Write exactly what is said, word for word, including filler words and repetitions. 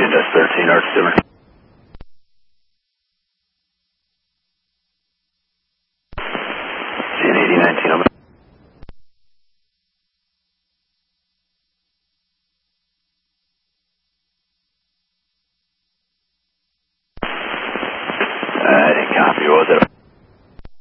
Dash thirteen, Arch Simmer. G N eighty nineteen, over.